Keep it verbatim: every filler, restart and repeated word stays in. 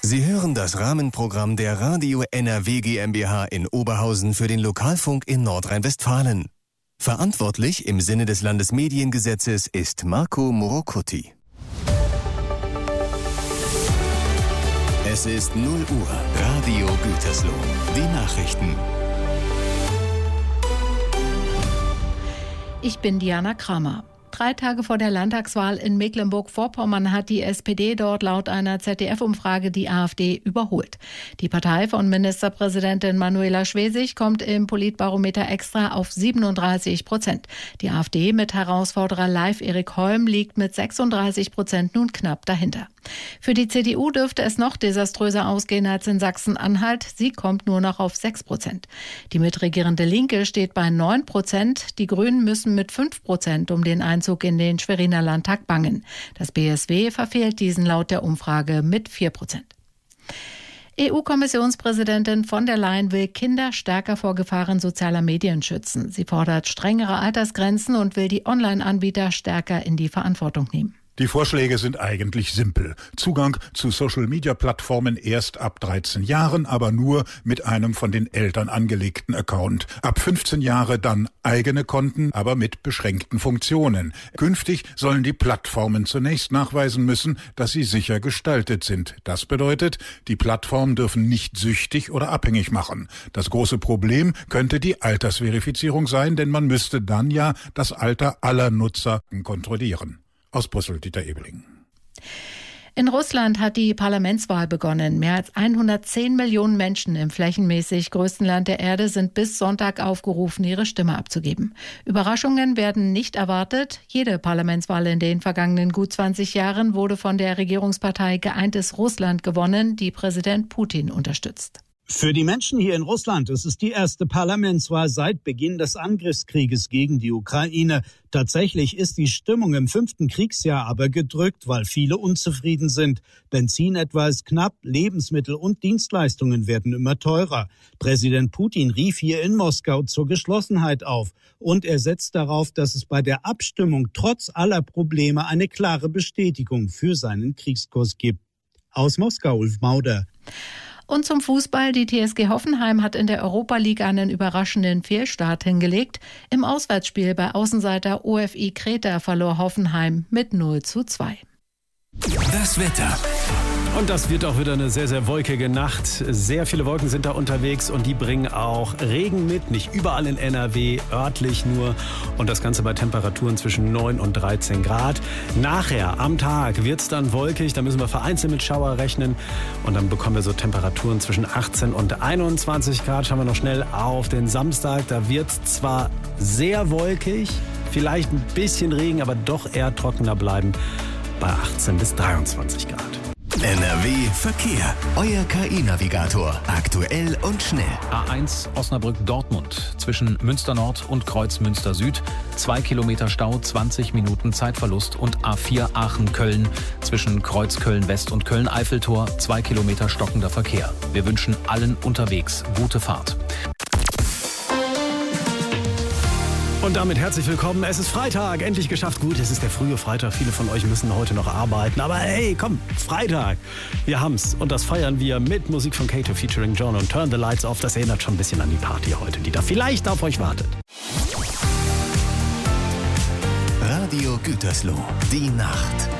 Sie hören das Rahmenprogramm der Radio N R W GmbH in Oberhausen für den Lokalfunk in Nordrhein-Westfalen. Verantwortlich im Sinne des Landesmediengesetzes ist Marco Morocuti. Es ist null Uhr. Radio Gütersloh. Die Nachrichten. Ich bin Diana Kramer. Drei Tage vor der Landtagswahl in Mecklenburg-Vorpommern hat die S P D dort laut einer Z D F-Umfrage die AfD überholt. Die Partei von Ministerpräsidentin Manuela Schwesig kommt im Politbarometer extra auf siebenunddreißig Prozent. Die AfD mit Herausforderer Live Erik Holm liegt mit sechsunddreißig Prozent nun knapp dahinter. Für die C D U dürfte es noch desaströser ausgehen als in Sachsen-Anhalt. Sie kommt nur noch auf sechs Prozent. Die mitregierende Linke steht bei neun Prozent. Die Grünen müssen mit fünf Prozent um den Einzug in den Schweriner Landtag bangen. Das B S W verfehlt diesen laut der Umfrage mit vier Prozent. E U-Kommissionspräsidentin von der Leyen will Kinder stärker vor Gefahren sozialer Medien schützen. Sie fordert strengere Altersgrenzen und will die Online-Anbieter stärker in die Verantwortung nehmen. Die Vorschläge sind eigentlich simpel. Zugang zu Social-Media-Plattformen erst ab dreizehn Jahren, aber nur mit einem von den Eltern angelegten Account. Ab fünfzehn Jahre dann eigene Konten, aber mit beschränkten Funktionen. Künftig sollen die Plattformen zunächst nachweisen müssen, dass sie sicher gestaltet sind. Das bedeutet, die Plattformen dürfen nicht süchtig oder abhängig machen. Das große Problem könnte die Altersverifizierung sein, denn man müsste dann ja das Alter aller Nutzer kontrollieren. Aus Brüssel, Dieter Ebeling. In Russland hat die Parlamentswahl begonnen. Mehr als hundertzehn Millionen Menschen im flächenmäßig größten Land der Erde sind bis Sonntag aufgerufen, ihre Stimme abzugeben. Überraschungen werden nicht erwartet. Jede Parlamentswahl in den vergangenen gut zwanzig Jahren wurde von der Regierungspartei Geeintes Russland gewonnen, die Präsident Putin unterstützt. Für die Menschen hier in Russland ist es die erste Parlamentswahl seit Beginn des Angriffskrieges gegen die Ukraine. Tatsächlich ist die Stimmung im fünften Kriegsjahr aber gedrückt, weil viele unzufrieden sind. Benzin etwa ist knapp, Lebensmittel und Dienstleistungen werden immer teurer. Präsident Putin rief hier in Moskau zur Geschlossenheit auf. Und er setzt darauf, dass es bei der Abstimmung trotz aller Probleme eine klare Bestätigung für seinen Kriegskurs gibt. Aus Moskau, Ulf Mauder. Und zum Fußball. Die T S G Hoffenheim hat in der Europa League einen überraschenden Fehlstart hingelegt. Im Auswärtsspiel bei Außenseiter O F I Kreta verlor Hoffenheim mit null zu zwei. Das Wetter. Und das wird auch wieder eine sehr, sehr wolkige Nacht. Sehr viele Wolken sind da unterwegs und die bringen auch Regen mit. Nicht überall in N R W, örtlich nur. Und das Ganze bei Temperaturen zwischen neun und dreizehn Grad. Nachher am Tag wird es dann wolkig. Da müssen wir vereinzelt mit Schauer rechnen. Und dann bekommen wir so Temperaturen zwischen achtzehn und einundzwanzig Grad. Schauen wir noch schnell auf den Samstag. Da wird es zwar sehr wolkig, vielleicht ein bisschen Regen, aber doch eher trockener bleiben. Bei achtzehn bis dreiundzwanzig Grad. N R W Verkehr. Euer K I-Navigator. Aktuell und schnell. A eins Osnabrück-Dortmund zwischen Münster Nord und Kreuz Münster Süd. Zwei Kilometer Stau, zwanzig Minuten Zeitverlust. Und A vier Aachen-Köln zwischen Kreuz Köln-West und Köln-Eiffeltor. Zwei Kilometer stockender Verkehr. Wir wünschen allen unterwegs gute Fahrt. Und damit herzlich willkommen. Es ist Freitag, endlich geschafft. Gut, es ist der frühe Freitag. Viele von euch müssen heute noch arbeiten. Aber hey, komm, Freitag. Wir haben's. Und das feiern wir mit Musik von Kato featuring John und Turn the Lights Off. Das erinnert schon ein bisschen an die Party heute, die da vielleicht auf euch wartet. Radio Gütersloh. Die Nacht.